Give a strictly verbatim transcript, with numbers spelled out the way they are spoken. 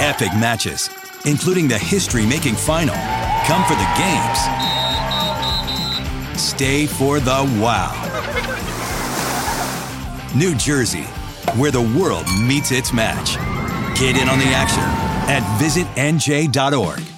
Epic matches, including the history-making final. Come for the games. Stay for the wow. New Jersey, where the world meets its match. Get in on the action at visit N J dot org.